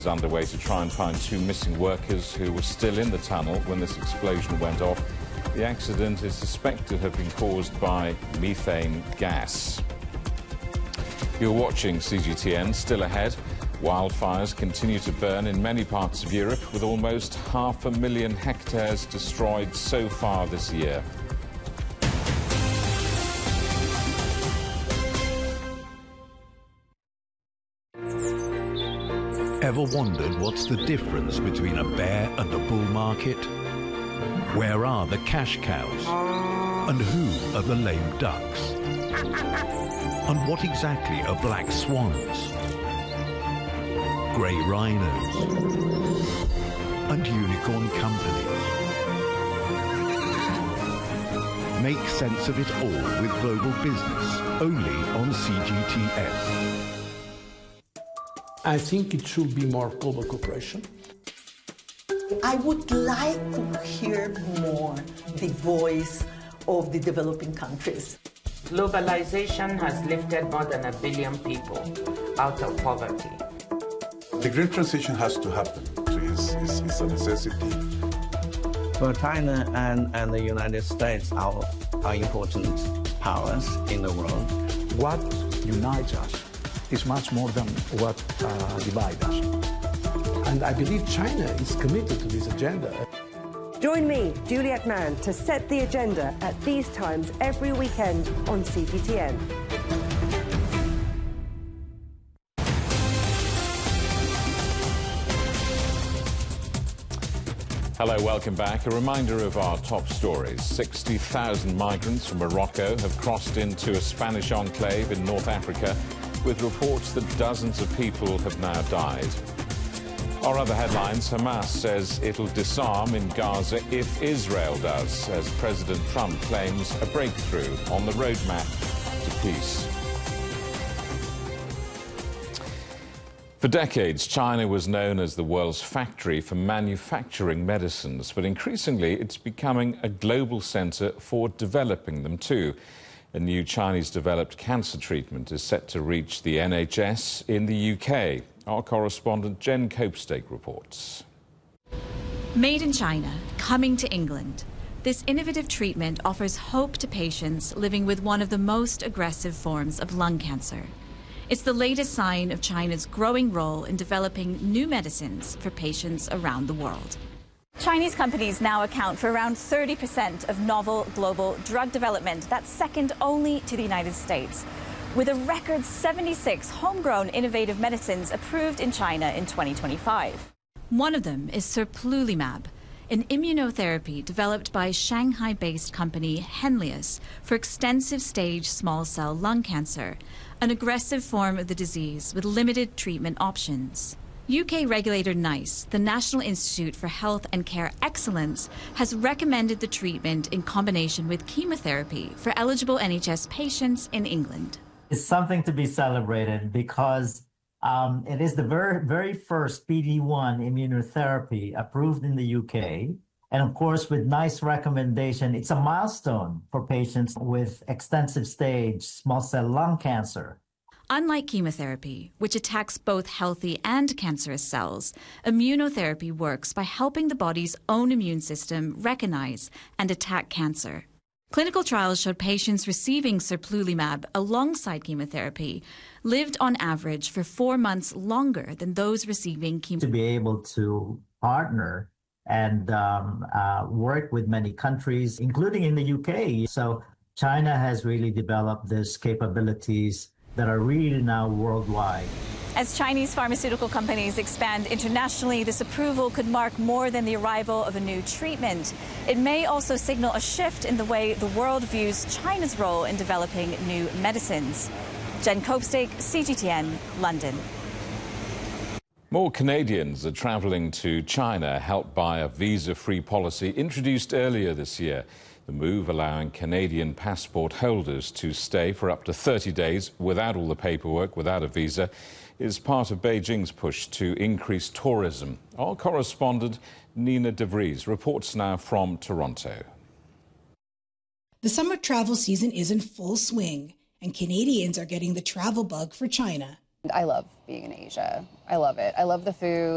Is underway to try and find two missing workers who were still in the tunnel when this explosion went off. The accident is suspected to have been caused by methane gas. You're watching CGTN. Still ahead, wildfires continue to burn in many parts of Europe, with almost 500,000 hectares destroyed so far this year. Ever wondered what's the difference between a bear and a bull market? Where are the cash cows? And who are the lame ducks? And what exactly are black swans? Grey rhinos? And unicorn companies? Make sense of it all with Global Business, only on CGTN. I think it should be more global cooperation. I would like to hear more the voice of the developing countries. Globalization has lifted more than 1 billion people out of poverty. The green transition has to happen. It's a necessity. For China and the United States are important powers in the world. What unites us is much more than what divides us. And I believe China is committed to this agenda. Join me, Juliet Mann, to set the agenda at these times every weekend on CGTN. Hello, welcome back. A reminder of our top stories. 60,000 migrants from Morocco have crossed into a Spanish enclave in North Africa, with reports that dozens of people have now died. Our other headlines: Hamas says it'll disarm in Gaza if Israel does, as President Trump claims a breakthrough on the roadmap to peace. For decades, China was known as the world's factory for manufacturing medicines, but increasingly it's becoming a global centre for developing them too. A new Chinese-developed cancer treatment is set to reach the NHS in the UK. Our correspondent Jen Copestake reports. Made in China, coming to England. This innovative treatment offers hope to patients living with one of the most aggressive forms of lung cancer. It's the latest sign of China's growing role in developing new medicines for patients around the world. Chinese companies now account for around 30% of novel global drug development. That's second only to the United States, with a record 76 homegrown innovative medicines approved in China in 2025. One of them is serplulimab, an immunotherapy developed by Shanghai-based company Henlius for extensive-stage small cell lung cancer, an aggressive form of the disease with limited treatment options. UK regulator NICE, the National Institute for Health and Care Excellence, has recommended the treatment in combination with chemotherapy for eligible NHS patients in England. It's something to be celebrated because it is the very first PD-1 immunotherapy approved in the UK. And of course, with NICE recommendation, it's a milestone for patients with extensive stage small cell lung cancer. Unlike chemotherapy, which attacks both healthy and cancerous cells, immunotherapy works by helping the body's own immune system recognize and attack cancer. Clinical trials showed patients receiving serplulimab alongside chemotherapy lived on average for 4 months longer than those receiving chemotherapy. To be able to partner and work with many countries, including in the UK. So China has really developed these capabilities that are really now worldwide. As Chinese pharmaceutical companies expand internationally, this approval could mark more than the arrival of a new treatment. It may also signal a shift in the way the world views China's role in developing new medicines. Jen Copestake, CGTN, London. More Canadians are travelling to China, helped by a visa-free policy introduced earlier this year. The move allowing Canadian passport holders to stay for up to 30 days without all the paperwork, without a visa, is part of Beijing's push to increase tourism. Our correspondent Nina De Vries reports now from Toronto. The summer travel season is in full swing, and Canadians are getting the travel bug for China. I love being in Asia. I love it. I love the food.